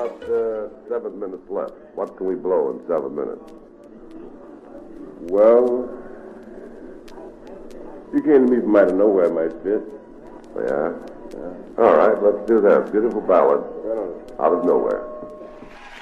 About 7 minutes left. What can we blow in 7 minutes? Well, you came to me from out of nowhere, my spit. Yeah? All right, let's do that. Beautiful ballad. Right on it. Out of nowhere.